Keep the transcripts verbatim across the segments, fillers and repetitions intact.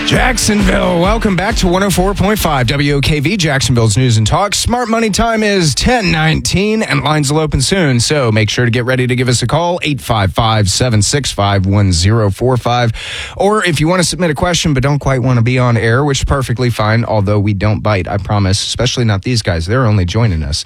Jacksonville, welcome back to one oh four point five W O K V, Jacksonville's News and Talk. Smart Money time is ten nineteen, and lines will open soon, so make sure to get ready to give us a call, eight five five, seven six five, one oh four five. Or if you want to submit a question but don't quite want to be on air, which is perfectly fine, although we don't bite, I promise, especially not these guys. They're only joining us.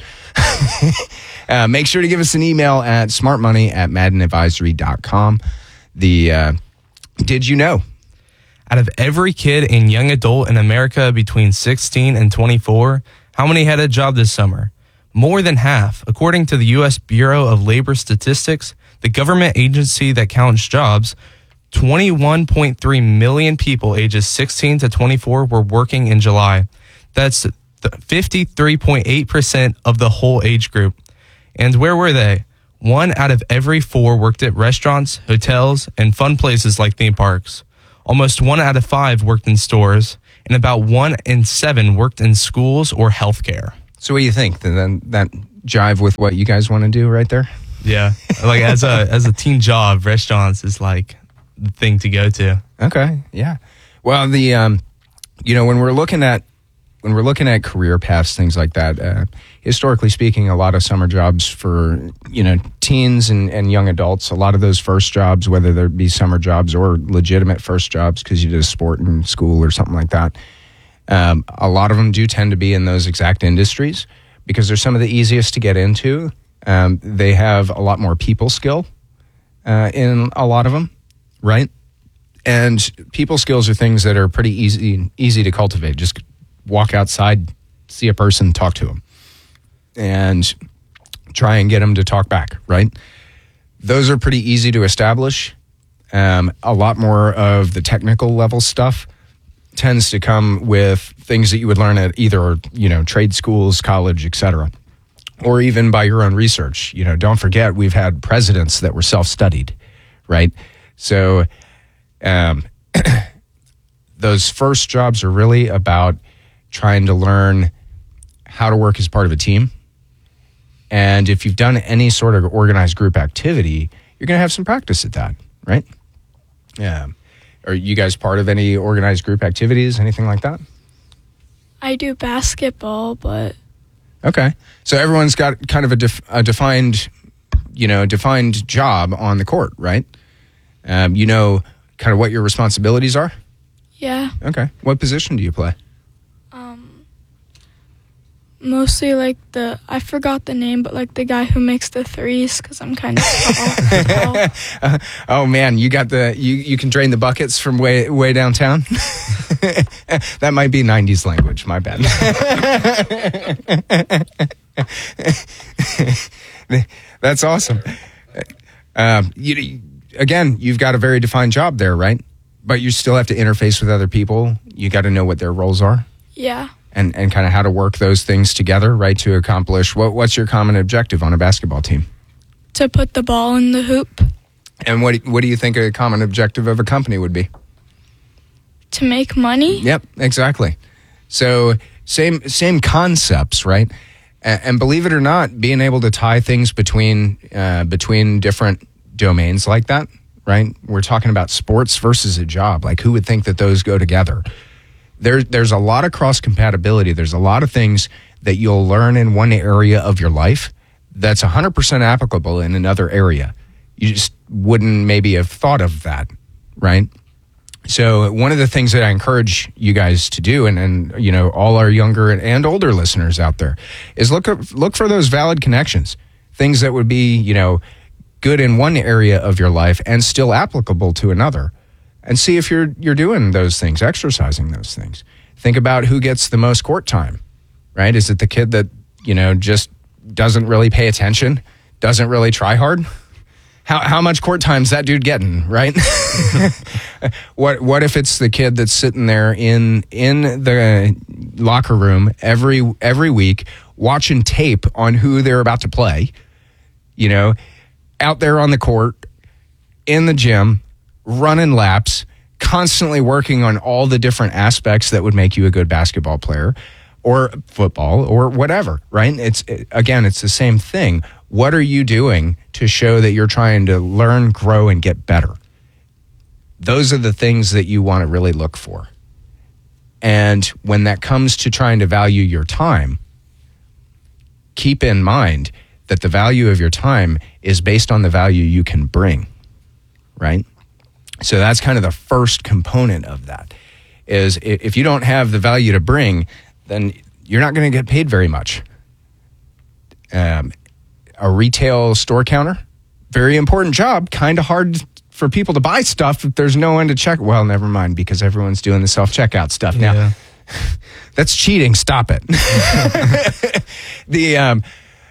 uh, make sure to give us an email at smartmoney at madden advisory dot com. The, uh, did you know? Out of every kid and young adult in America between sixteen and twenty-four, how many had a job this summer? More than half. According to the U S Bureau of Labor Statistics, the government agency that counts jobs, twenty-one point three million people ages sixteen to twenty-four were working in July. That's fifty-three point eight percent of the whole age group. And where were they? One out of every four worked at restaurants, hotels, and fun places like theme parks. Almost one out of five worked in stores, and about one in seven worked in schools or healthcare. So what do you think? That, that jive with what you guys want to do right there? Yeah. Like as a as a teen job, restaurants is like the thing to go to. Okay. Yeah. Well, the um, you know, when we're looking at when we're looking at career paths, things like that, uh, historically speaking, a lot of summer jobs for, you know, teens and, and young adults, a lot of those first jobs, whether they be summer jobs or legitimate first jobs because you did a sport in school or something like that, um, a lot of them do tend to be in those exact industries because they're some of the easiest to get into. Um, they have a lot more people skill uh, in a lot of them, right? And people skills are things that are pretty easy easy to cultivate. Just walk outside, see a person, talk to them, and try and get them to talk back, right? Those are pretty easy to establish. Um, a lot more of the technical level stuff tends to come with things that you would learn at either, you know, trade schools, college, et cetera, or even by your own research. You know, don't forget, we've had presidents that were self-studied, right? So um, those first jobs are really about trying to learn how to work as part of a team. And if you've done any sort of organized group activity, you're going to have some practice at that, right? Yeah. Are you guys part of any organized group activities, anything like that? I do basketball, but... Okay. So everyone's got kind of a, def- a defined, you know, defined job on the court, right? Um, you know kind of what your responsibilities are? Yeah. Okay. What position do you play? Mostly like the, I forgot the name, but like the guy who makes the threes because I'm kind of tall. uh, oh man, you got the, you, you can drain the buckets from way way downtown? That might be nineties language, my bad. That's awesome. Um, you, again, you've got a very defined job there, right? But you still have to interface with other people. You got to know what their roles are. Yeah. And, and kind of how to work those things together, right, to accomplish. What, what's your common objective on a basketball team? To put the ball in the hoop. And what, what do you think a common objective of a company would be? To make money? Yep, exactly. So same same concepts, right? And, and believe it or not, being able to tie things between uh, between different domains like that, right? We're talking about sports versus a job. Like, who would think that those go together? There, there's a lot of cross-compatibility. There's a lot of things that you'll learn in one area of your life that's one hundred percent applicable in another area. You just wouldn't maybe have thought of that, right? So one of the things that I encourage you guys to do, and, and you know, all our younger and older listeners out there, is look look for those valid connections, things that would be, you know, good in one area of your life and still applicable to another. And see if you're you're doing those things, exercising those things. Think about who gets the most court time, right? Is it the kid that, you know, just doesn't really pay attention, doesn't really try hard? How how much court time's that dude getting, right? what what if it's the kid that's sitting there in in the locker room every every week watching tape on who they're about to play, you know, out there on the court, in the gym, running laps, constantly working on all the different aspects that would make you a good basketball player or football or whatever, right? It's again, it's the same thing. What are you doing to show that you're trying to learn, grow, and get better? Those are the things that you want to really look for. And when that comes to trying to value your time, keep in mind that the value of your time is based on the value you can bring, right? So that's kind of the first component of that, is if you don't have the value to bring, then you're not going to get paid very much. Um, a retail store counter, very important job, kind of hard for people to buy stuff if there's no one to check. Well, never mind, because everyone's doing the self-checkout stuff now. Yeah. That's cheating. Stop it. the um,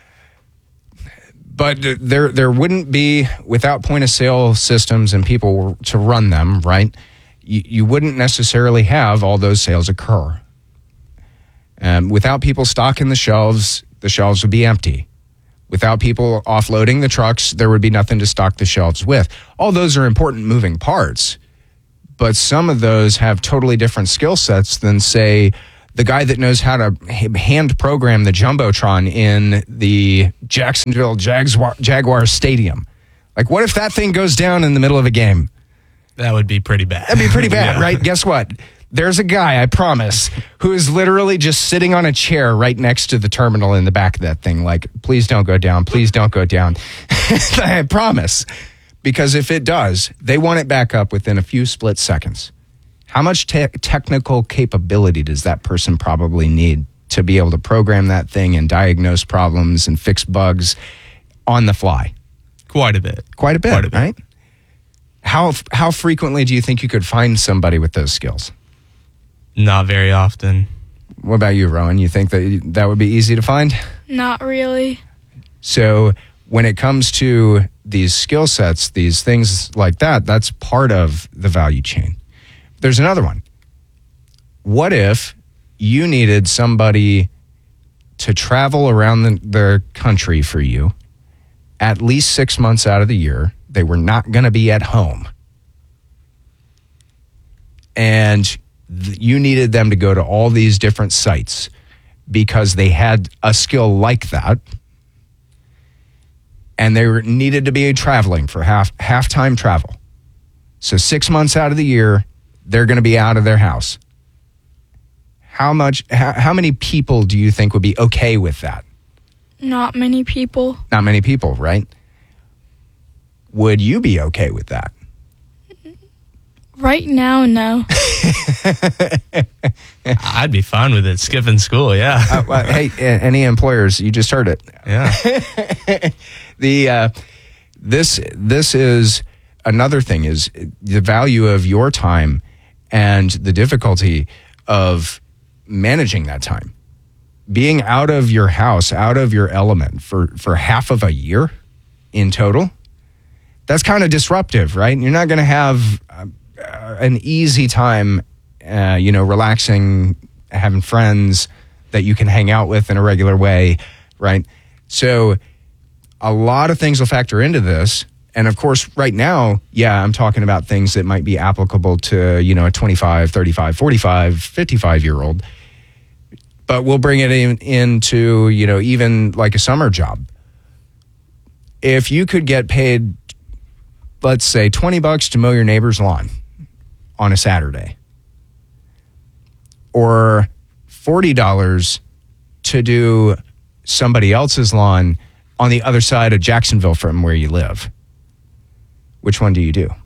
but there there wouldn't be, without point of sale systems and people to run them, right? You, you wouldn't necessarily have all those sales occur. Um, without people stocking the shelves, the shelves would be empty. Without people offloading the trucks, there would be nothing to stock the shelves with. All those are important moving parts, but some of those have totally different skill sets than, say, the guy that knows how to hand program the Jumbotron in the Jacksonville Jaguar, Jaguar Stadium. Like, what if that thing goes down in the middle of a game? That would be pretty bad. That'd be pretty bad, Yeah. right? Guess what? There's a guy, I promise, who is literally just sitting on a chair right next to the terminal in the back of that thing. Like, please don't go down. Please don't go down. I promise. Because if it does, they want it back up within a few split seconds. How much te- technical capability does that person probably need to be able to program that thing and diagnose problems and fix bugs on the fly? Quite a bit. Quite a bit, Quite a bit. right? How how frequently do you think you could find somebody with those skills? Not very often. What about you, Rowan? You think that that would be easy to find? Not really. So when it comes to these skill sets, these things like that, that's part of the value chain. There's another one. What if you needed somebody to travel around the, the country for you at least six months out of the year? They were not going to be at home. And th- you needed them to go to all these different sites because they had a skill like that. And they were, needed to be traveling for half half-time travel. So six months out of the year, they're going to be out of their house. How much? How, how many people do you think would be okay with that? Not many people. Not many people, right? Would you be okay with that? Right now, no. I'd be fine with it. Skipping school, yeah. uh, well, hey, a- any employers, you just heard it. Yeah. the uh, this this is another thing, is the value of your time and the difficulty of managing that time. Being out of your house, out of your element for, for half of a year in total, that's kind of disruptive, right? You're not going to have uh, an easy time, uh, you know, relaxing, having friends that you can hang out with in a regular way, right? So a lot of things will factor into this. And of course, right now, yeah, I'm talking about things that might be applicable to, you know, a twenty-five, thirty-five, forty-five, fifty-five year old. But we'll bring it in, into, you know, even like a summer job. If you could get paid, let's say twenty bucks to mow your neighbor's lawn on a Saturday, or forty dollars to do somebody else's lawn on the other side of Jacksonville from where you live, which one do you do?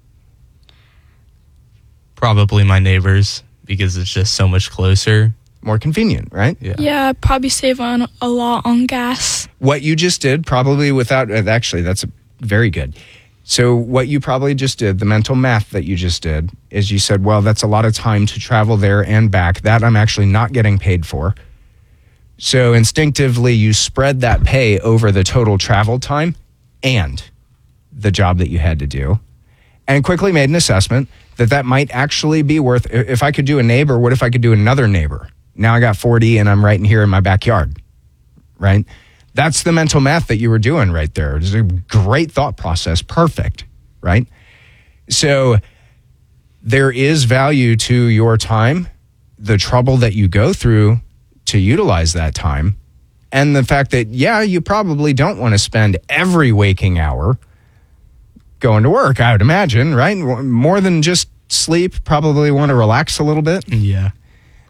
Probably my neighbors, because it's just so much closer. More convenient, right? Yeah. Yeah, I'd probably save on a lot on gas. What you just did, probably without, uh, actually, that's a, very good. So what you probably just did, the mental math that you just did, is you said, well, that's a lot of time to travel there and back. That I'm actually not getting paid for. So instinctively, you spread that pay over the total travel time and the job that you had to do, and quickly made an assessment that that might actually be worth, if I could do a neighbor, what if I could do another neighbor? Now I got forty and I'm right in here in my backyard, right? That's the mental math that you were doing right there. It's a great thought process. Perfect, right? So there is value to your time, the trouble that you go through to utilize that time, and the fact that, yeah, you probably don't want to spend every waking hour going to work, I would imagine, right? More than just sleep, probably want to relax a little bit. Yeah.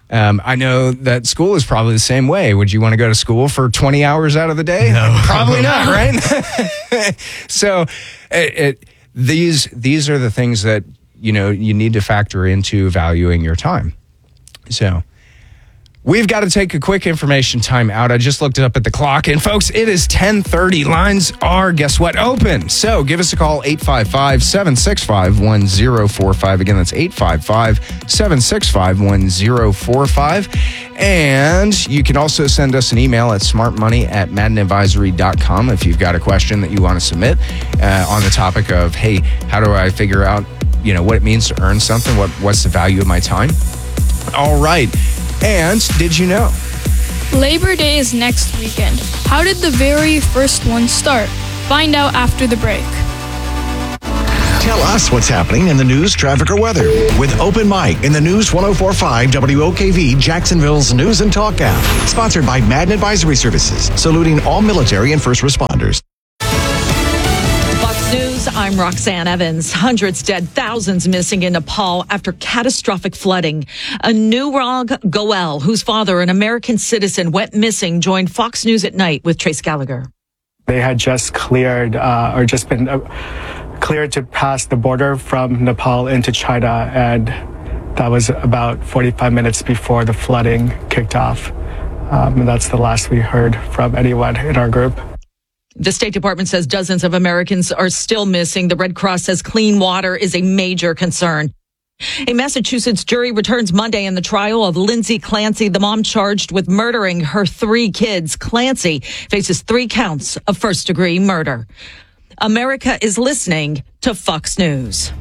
Um, I know that school is probably the same way. Would you want to go to school for twenty hours out of the day? No. Probably not, right? So it, it, these these are the things that, you know, you need to factor into valuing your time. So we've got to take a quick information time out. I just looked up at the clock, and folks, it is ten thirty. Lines are, guess what, open. So give us a call, eight five five, seven six five, one zero four five. Again, that's eight five five, seven six five, one zero four five. And you can also send us an email at smartmoney at madden advisory dot com if you've got a question that you want to submit uh, on the topic of, hey, how do I figure out, you know, what it means to earn something? What What's the value of my time? All right. And did you know? Labor Day is next weekend. How did the very first one start? Find out after the break. Tell us what's happening in the news, traffic, or weather with Open Mic in the News one oh four point five W O K V Jacksonville's News and Talk app. Sponsored by Madden Advisory Services, saluting all military and first responders. News, I'm Roxanne Evans. Hundreds dead, thousands missing in Nepal after catastrophic flooding. Anurag Goel, whose father, an American citizen, went missing, joined Fox News at Night with Trace Gallagher. They had just cleared uh, or just been uh, cleared to pass the border from Nepal into China, and that was about forty-five minutes before the flooding kicked off. Um, and that's the last we heard from anyone in our group. The State Department says dozens of Americans are still missing. The Red Cross says clean water is a major concern. A Massachusetts jury returns Monday in the trial of Lindsay Clancy, the mom charged with murdering her three kids. Clancy faces three counts of first-degree murder. America is listening to Fox News.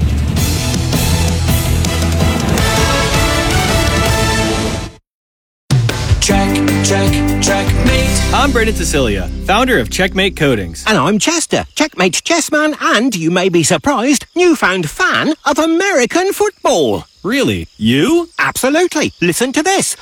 Check, check, checkmate. I'm Brendan Cecilia, founder of Checkmate Coatings. And I'm Chester, Checkmate chessman and, you may be surprised, newfound fan of American football. Really? You? Absolutely. Listen to this.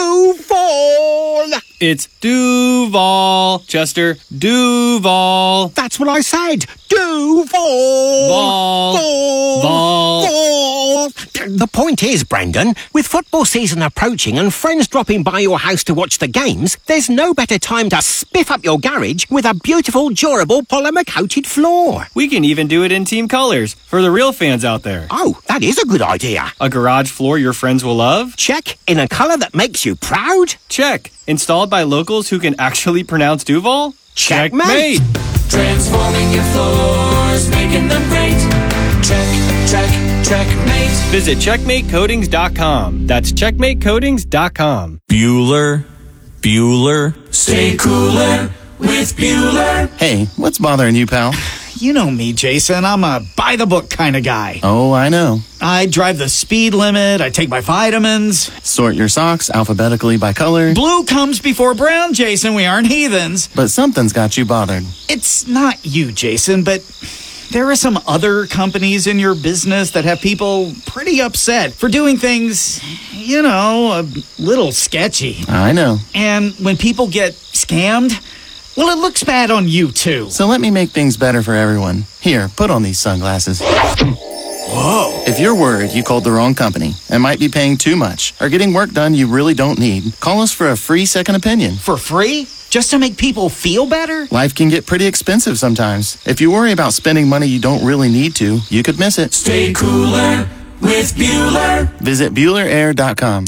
Duval! It's Duval, Chester. Duval. That's what I said. Duval! Vol. Vol. Vol. Vol. The point is, Brendan, with football season approaching and friends dropping by your house to watch the games, there's no better time to spiff up your garage with a beautiful, durable, polymer-coated floor. We can even do it in team colors for the real fans out there. Oh, that is a good idea. A garage floor your friends will love? Check. In a color that makes you proud? Check. Installed by locals who can actually pronounce Duval? Checkmate. Transforming your floors, making them great. Check, check, checkmate. Visit checkmate coatings dot com. That's checkmate coatings dot com. Bueller, Bueller. Stay cooler with Bueller. Hey, what's bothering you, pal? You know me, Jason. I'm a by-the-book kind of guy. Oh, I know. I drive the speed limit. I take my vitamins. Sort your socks alphabetically by color. Blue comes before brown, Jason. We aren't heathens. But something's got you bothered. It's not you, Jason, but there are some other companies in your business that have people pretty upset for doing things, you know, a little sketchy. I know. And when people get scammed, well, it looks bad on you, too. So let me make things better for everyone. Here, put on these sunglasses. Whoa. If you're worried you called the wrong company and might be paying too much or getting work done you really don't need, call us for a free second opinion. For free? Just to make people feel better? Life can get pretty expensive sometimes. If you worry about spending money you don't really need to, you could miss it. Stay cooler with Bueller. Visit Bueller Air dot com.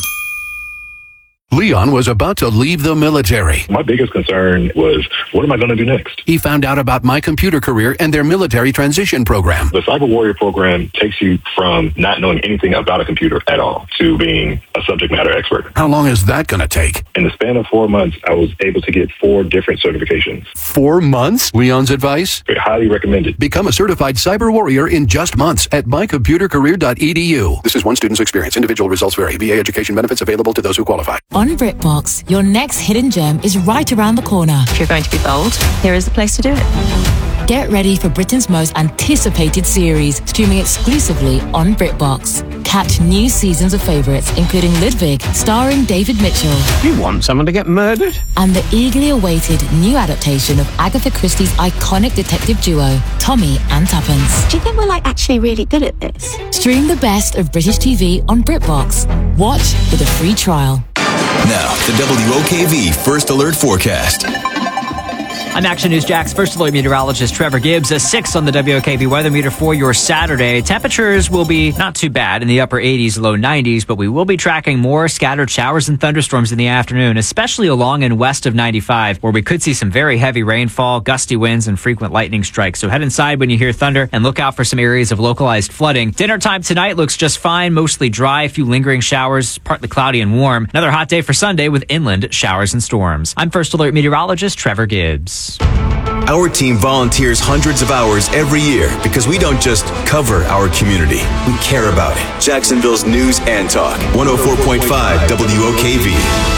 Leon was about to leave the military. My biggest concern was, what am I going to do next? He found out about My Computer Career and their military transition program. The Cyber Warrior program takes you from not knowing anything about a computer at all to being a subject matter expert. How long is that going to take? In the span of four months, I was able to get four different certifications. Four months? Leon's advice? I highly recommend it. Become a certified cyber warrior in just months at my computer career dot e d u. This is one student's experience. Individual results vary. V A education benefits available to those who qualify. On BritBox, your next hidden gem is right around the corner. If you're going to be bold, here is the place to do it. Get ready for Britain's most anticipated series, streaming exclusively on BritBox. Catch new seasons of favourites, including Ludwig, starring David Mitchell. You want someone to get murdered? And the eagerly awaited new adaptation of Agatha Christie's iconic detective duo, Tommy and Tuppence. Do you think we're like actually really good at this? Stream the best of British T V on BritBox. Watch with a free trial. Now, the W O K V First Alert Forecast. I'm Action News Jack's First Alert meteorologist Trevor Gibbs. A six on the W O K V weather meter for your Saturday. Temperatures will be not too bad in the upper eighties, low nineties, but we will be tracking more scattered showers and thunderstorms in the afternoon, especially along and west of ninety-five, where we could see some very heavy rainfall, gusty winds, and frequent lightning strikes. So head inside when you hear thunder and look out for some areas of localized flooding. Dinner time tonight looks just fine, mostly dry, a few lingering showers, partly cloudy and warm. Another hot day for Sunday with inland showers and storms. I'm First Alert meteorologist Trevor Gibbs. Our team volunteers hundreds of hours every year because we don't just cover our community, we care about it. Jacksonville's News and Talk, one oh four point five W O K V.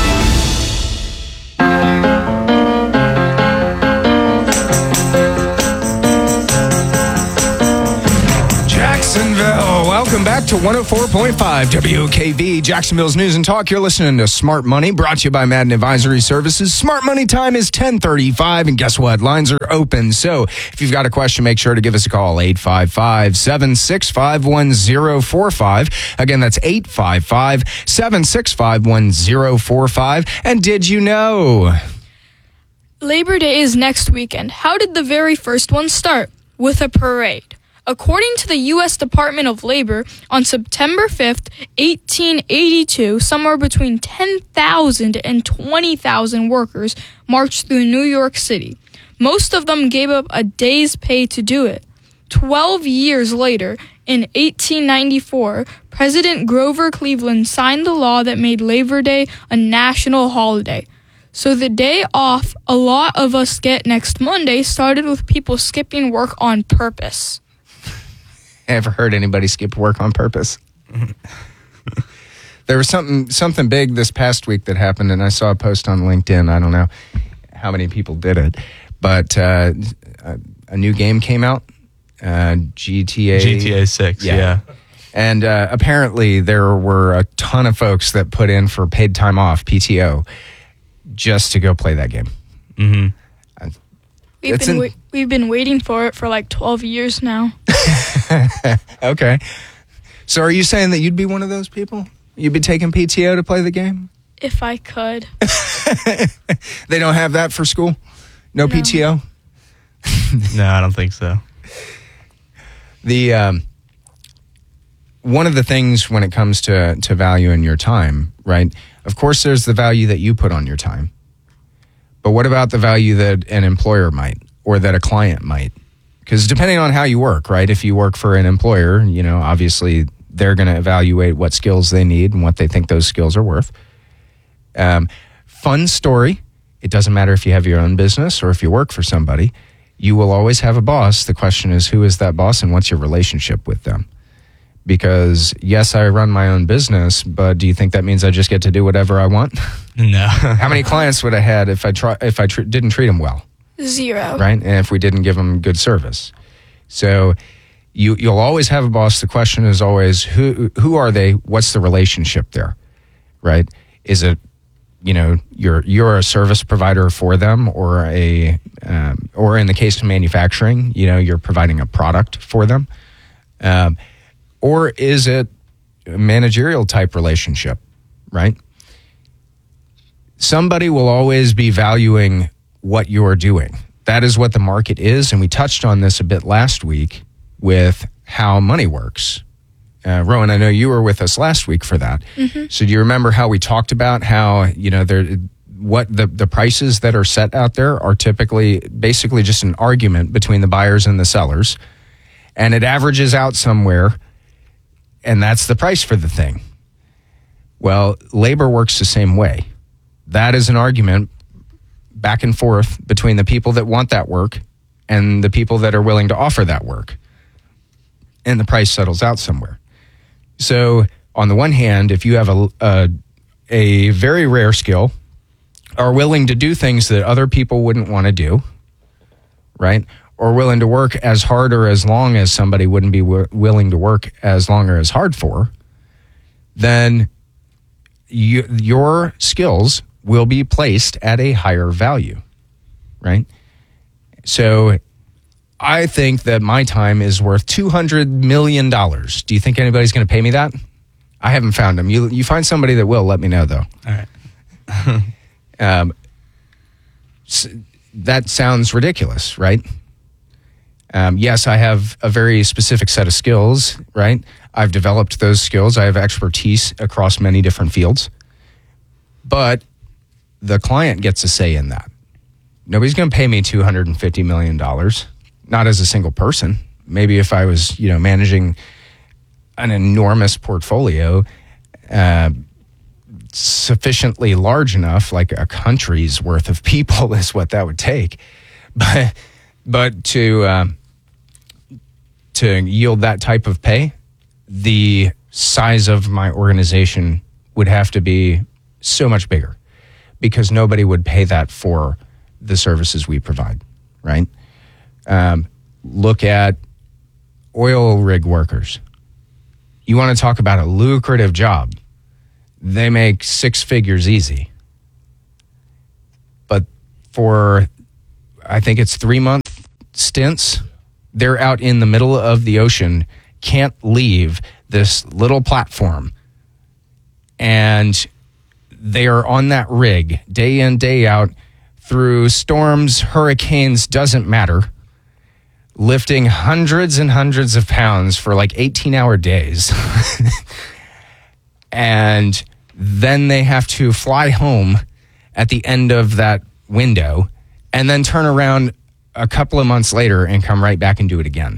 Jacksonville, welcome back to one oh four point five W O K V, Jacksonville's News and Talk. You're listening to Smart Money, brought to you by Madden Advisory Services. Smart Money time is ten thirty-five, and guess what? Lines are open. So if you've got a question, make sure to give us a call, eight five five, seven six five, one oh four five. Again, that's eight five five, seven six five, one oh four five. And did you know? Labor Day is next weekend. How did the very first one start? With a parade. According to the U S Department of Labor, on September fifth, eighteen eighty-two, somewhere between ten thousand and twenty thousand workers marched through New York City. Most of them gave up a day's pay to do it. Twelve years later, in eighteen ninety-four, President Grover Cleveland signed the law that made Labor Day a national holiday. So the day off a lot of us get next Monday started with people skipping work on purpose. Ever heard anybody skip work on purpose? There was something something big this past week that happened, and I saw a post on LinkedIn. I don't know how many people did it, but uh, a, a new game came out, uh, G T A. G T A six, yeah. yeah. And uh, apparently there were a ton of folks that put in for paid time off, P T O, just to go play that game. Mm-hmm. We've It's been in- wa- we've been waiting for it for like twelve years now. Okay. So are you saying that you'd be one of those people? You'd be taking P T O to play the game? If I could. They don't have that for school? No, No. P T O? No, I don't think so. The um, one of the things when it comes to, to value in your time, right? Of course, there's the value that you put on your time. But what about the value that an employer might or that a client might? Because depending on how you work, right? If you work for an employer, you know, obviously they're going to evaluate what skills they need and what they think those skills are worth. Um, fun story. It doesn't matter if you have your own business or if you work for somebody. You will always have a boss. The question is, who is that boss and what's your relationship with them? Because yes, I run my own business, but do you think that means I just get to do whatever I want? No. How many clients would I had if I try if I tr- didn't treat them well? Zero. Right? And if we didn't give them good service. So you you'll always have a boss. The question is always who who are they? What's the relationship there? Right? Is it, you know, you're you're a service provider for them, or a um, or in the case of manufacturing, you know, you're providing a product for them. Um, or is it a managerial type relationship, right? Somebody will always be valuing what you're doing. That is what the market is, and we touched on this a bit last week with how money works. Uh, Rowan, I know you were with us last week for that. Mm-hmm. So do you remember how we talked about how, you know, there, what the, the prices that are set out there are typically basically just an argument between the buyers and the sellers, and it averages out somewhere, and that's the price for the thing. Well, labor works the same way. That is an argument back and forth between the people that want that work and the people that are willing to offer that work. And the price settles out somewhere. So on the one hand, if you have a, a, a very rare skill, are willing to do things that other people wouldn't want to do, right? or willing to work as hard or as long as somebody wouldn't be w- willing to work as long or as hard for, then you, your skills will be placed at a higher value, right? So I think that my time is worth two hundred million dollars. Do you think anybody's going to pay me that? I haven't found them. You you find somebody that will, let me know, though. All right. um, that sounds ridiculous, right? Um, yes, I have a very specific set of skills, right? I've developed those skills. I have expertise across many different fields. But the client gets a say in that. Nobody's going to pay me two hundred fifty million dollars, not as a single person. Maybe if I was, you know, managing an enormous portfolio, uh, sufficiently large enough, like a country's worth of people is what that would take. But but to uh, to yield that type of pay, the size of my organization would have to be so much bigger, because nobody would pay that for the services we provide, right? Um, look at oil rig workers. You want to talk about a lucrative job. They make six figures easy. But for, I think it's three month stints, they're out in the middle of the ocean, can't leave this little platform, and they are on that rig day in, day out, through storms, hurricanes, doesn't matter, lifting hundreds and hundreds of pounds for like eighteen hour days. And then they have to fly home at the end of that window and then turn around a couple of months later and come right back and do it again.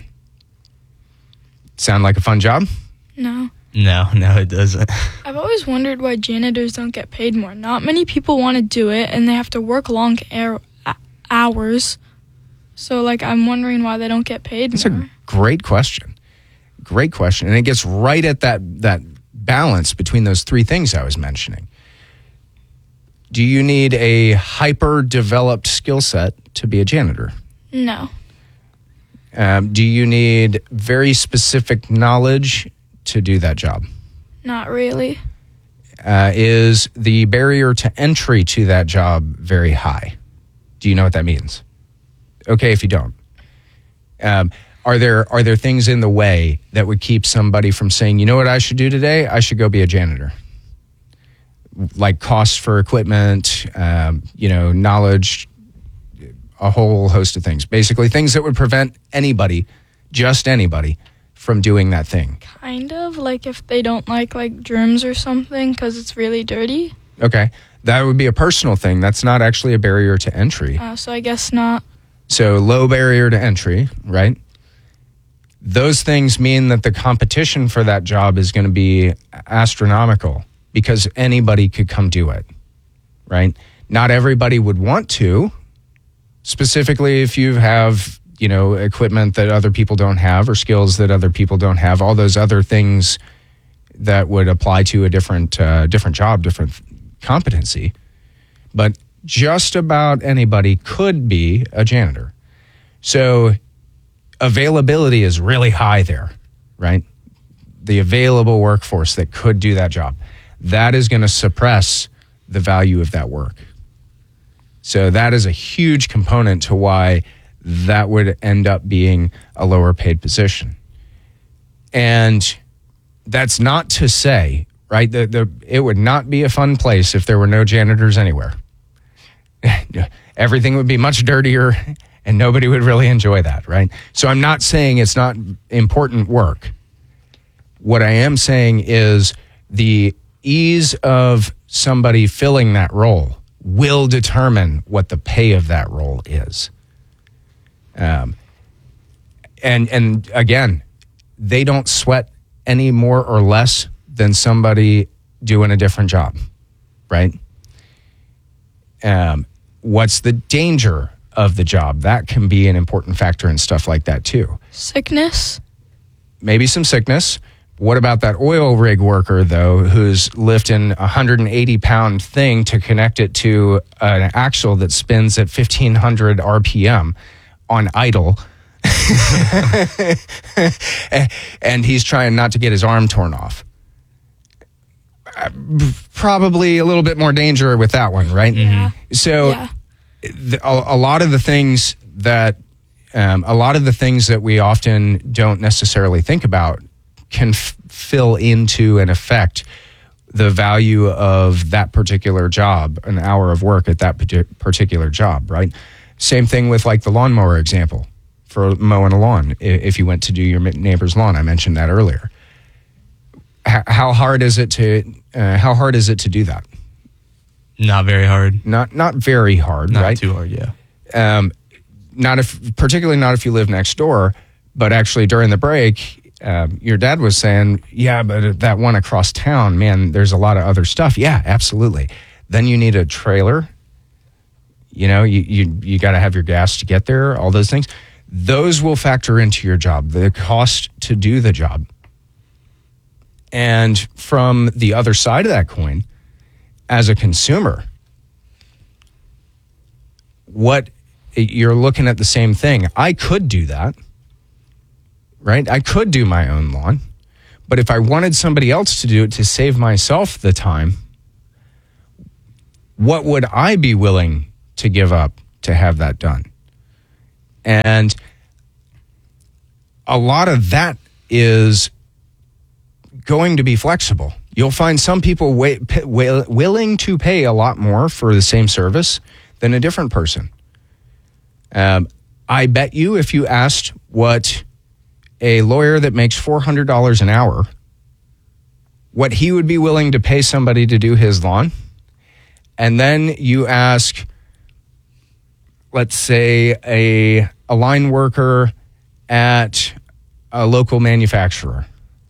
Sound like a fun job? No. No, no, it doesn't. I've always wondered why janitors don't get paid more. Not many people want to do it, and they have to work long air, uh, hours. So, like, I'm wondering why they don't get paid That's more. a great question. Great question. And it gets right at that that balance between those three things I was mentioning. Do you need a hyper-developed skill set to be a janitor? No. Um, do you need very specific knowledge to do that job? Not really. Uh, is the barrier to entry to that job very high? Do you know what that means? Okay, if you don't. Um, are there are there things in the way that would keep somebody from saying, you know what I should do today? I should go be a janitor. Like costs for equipment, um, you know, knowledge, a whole host of things. Basically, things that would prevent anybody, just anybody, from doing that thing. Kind of, like if they don't like like germs or something because it's really dirty. Okay, that would be a personal thing. That's not actually a barrier to entry. Uh, so I guess not. So low barrier to entry, right? Those things mean that the competition for that job is going to be astronomical because anybody could come do it, right? Not everybody would want to, specifically if you have, you know, equipment that other people don't have or skills that other people don't have, all those other things that would apply to a different uh, different job, different competency. But just about anybody could be a janitor. So availability is really high there, right? The available workforce that could do that job. That is going to suppress the value of that work. So that is a huge component to why that would end up being a lower paid position. And that's not to say, right, the, the, it would not be a fun place if there were no janitors anywhere. Everything would be much dirtier and nobody would really enjoy that, right? So I'm not saying it's not important work. What I am saying is the ease of somebody filling that role will determine what the pay of that role is. Um, and and again, they don't sweat any more or less than somebody doing a different job, right? Um, what's the danger of the job? That can be an important factor in stuff like that too. Sickness? Maybe some sickness. What about that oil rig worker, though, who's lifting a one hundred eighty pound thing to connect it to an axle that spins at fifteen hundred R P M on idle and he's trying not to get his arm torn off. Uh, probably a little bit more danger with that one, right? Yeah. So Yeah. the, a, a lot of the things that um, a lot of the things that we often don't necessarily think about can f- fill into and affect the value of that particular job, an hour of work at that parti- particular job, right? Same thing with like the lawnmower example for mowing a lawn. I- If you went to do your neighbor's lawn, I mentioned that earlier. H- how hard is it to uh, how hard is it to do that? Not very hard. Not not very hard, Not right? too hard, yeah. Um, not if, particularly not if you live next door, but actually during the break, um, your dad was saying, yeah, but that one across town, man, there's a lot of other stuff. Yeah, absolutely. Then you need a trailer. You know, you you, you got to have your gas to get there, all those things. Those will factor into your job, the cost to do the job. And from the other side of that coin, as a consumer, what you're looking at the same thing. I could do that, right? I could do my own lawn, but if I wanted somebody else to do it to save myself the time, what would I be willing to give up to have that done? And a lot of that is going to be flexible. You'll find some people wa- p- wa- willing to pay a lot more for the same service than a different person. Um, I bet you if you asked what a lawyer that makes four hundred dollars an hour, what he would be willing to pay somebody to do his lawn, and then you ask, let's say, a, a line worker at a local manufacturer,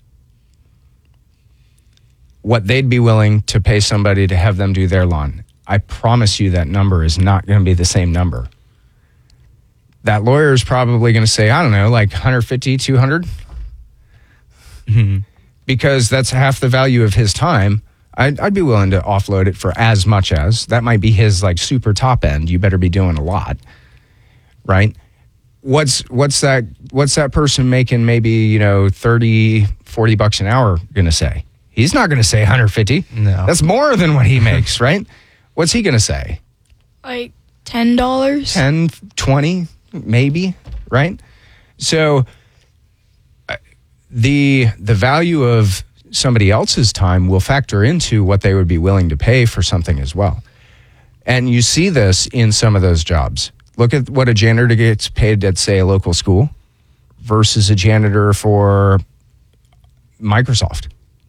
what they'd be willing to pay somebody to have them do their lawn. I promise you that number is not going to be the same number. That lawyer is probably going to say, I don't know, like one hundred fifty, two hundred Mm-hmm. Because that's half the value of his time. I'd, I'd be willing to offload it for as much as. That might be his like super top end. You better be doing a lot, right? What's what's that what's that person making maybe, you know, thirty, forty bucks an hour going to say? He's not going to say one hundred fifty. No. That's more than what he makes, right? What's he going to say? Like ten dollars? ten, twenty, maybe, right? So uh, the the value of somebody else's time will factor into what they would be willing to pay for something as well. And you see this in some of those jobs. Look at what a janitor gets paid at, say, a local school versus a janitor for Microsoft.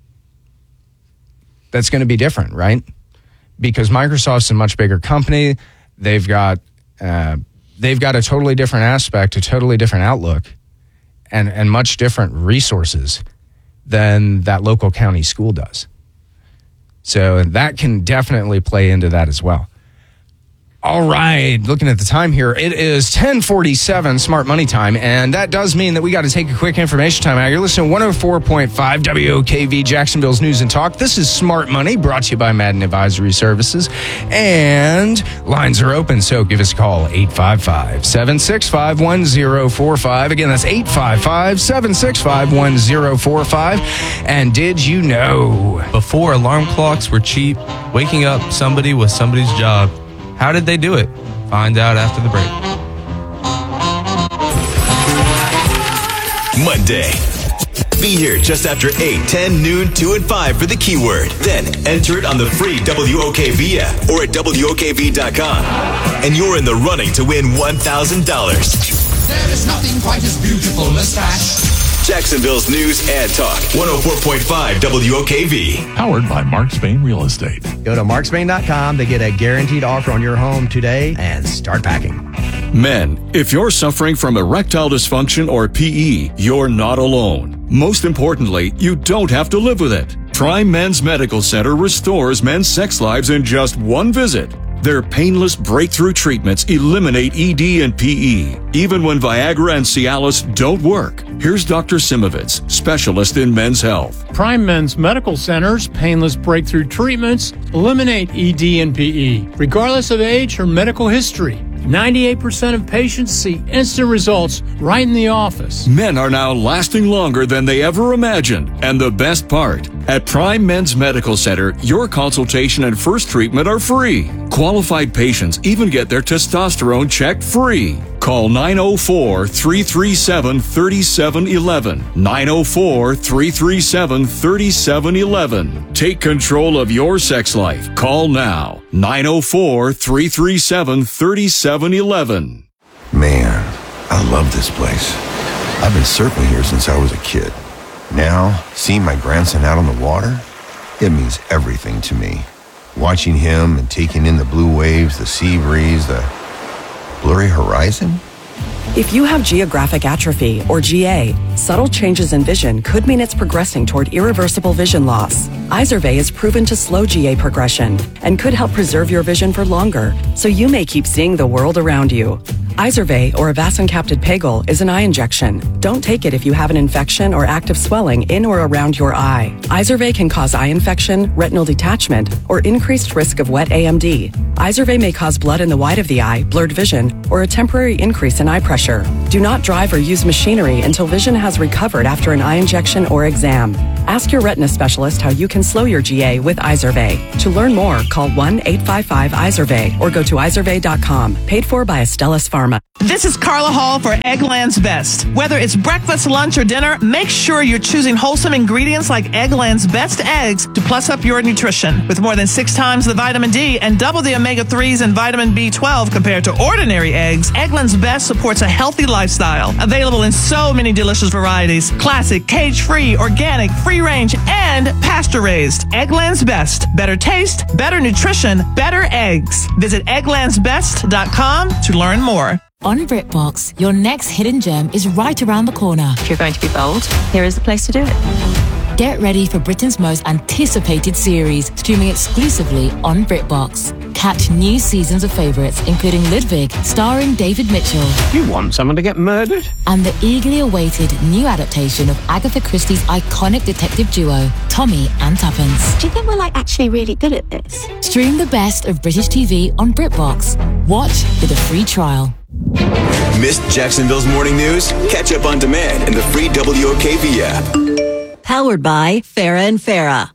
That's going to be different, right? Because Microsoft's a much bigger company. They've got uh, they've got a totally different aspect, a totally different outlook, and, and much different resources than that local county school does. So that can definitely play into that as well. All right, looking at the time here, it is ten forty-seven Smart Money time, and that does mean that we got to take a quick information time out. You're listening to one oh four point five W O K V, Jacksonville's News and Talk. This is Smart Money, brought to you by Madden Advisory Services, and lines are open, so give us a call, eight five five, seven six five, one oh four five. Again, that's eight five five, seven six five, one oh four five. And did you know? Before alarm clocks were cheap, waking up somebody was somebody's job. How did they do it? Find out after the break. Monday. Be here just after eight, ten, noon, two, and five for the keyword. Then enter it on the free W O K V app or at W O K V dot com. And you're in the running to win one thousand dollars. There is nothing quite as beautiful as cash. Jacksonville's News and Talk. one oh four point five W O K V. Powered by Mark Spain Real Estate. Go to mark spain dot com to get a guaranteed offer on your home today and start packing. Men, if you're suffering from erectile dysfunction or P E, you're not alone. Most importantly, you don't have to live with it. Prime Men's Medical Center restores men's sex lives in just one visit. Their painless breakthrough treatments eliminate E D and P E, even when Viagra and Cialis don't work. Here's Doctor Simovitz, specialist in men's health. Prime Men's Medical Center's painless breakthrough treatments eliminate E D and P E, regardless of age or medical history. ninety-eight percent of patients see instant results right in the office. Men are now lasting longer than they ever imagined. And the best part, at Prime Men's Medical Center, your consultation and first treatment are free. Qualified patients even get their testosterone checked free. Call nine oh four, three three seven, three seven one one. nine oh four, three three seven, three seven one one. Take control of your sex life. Call now. nine oh four, three three seven, three seven one one. Man, I love this place. I've been surfing here since I was a kid. Now, seeing my grandson out on the water, it means everything to me. Watching him and taking in the blue waves, the sea breeze, the blurry horizon. If you have geographic atrophy, or G A, subtle changes in vision could mean it's progressing toward irreversible vision loss. Izervay is proven to slow G A progression and could help preserve your vision for longer, so you may keep seeing the world around you. Izervay, or avacincaptad pegol, is an eye injection. Don't take it if you have an infection or active swelling in or around your eye. Izervay can cause eye infection, retinal detachment, or increased risk of wet A M D. Izervay may cause blood in the white of the eye, blurred vision, or a temporary increase in eye pressure. Do not drive or use machinery until vision has recovered after an eye injection or exam. Ask your retina specialist how you can slow your G A with Izervay. To learn more, call one eight five five Izervay or go to izervay dot com. Paid for by Astellas Pharma. This is Carla Hall for Eggland's Best. Whether it's breakfast, lunch, or dinner, make sure you're choosing wholesome ingredients like Eggland's Best eggs to plus up your nutrition. With more than six times the vitamin D and double the omega threes and vitamin B twelve compared to ordinary eggs, Eggland's Best supports a healthy lifestyle. Available in so many delicious varieties: classic, cage-free, organic, free-range, and pasture-raised. Eggland's Best. Better taste, better nutrition, better eggs. Visit egglands best dot com to learn more. On BritBox, your next hidden gem is right around the corner. If you're going to be bold, here is the place to do it. Get ready for Britain's most anticipated series, streaming exclusively on BritBox. Catch new seasons of favourites, including Ludwig, starring David Mitchell. You want someone to get murdered? And the eagerly awaited new adaptation of Agatha Christie's iconic detective duo, Tommy and Tuppence. Do you think we're like actually really good at this? Stream the best of British T V on BritBox. Watch with a free trial. Missed Jacksonville's morning news? Catch up on demand in the free W O K V app. Powered by Farah and Farah.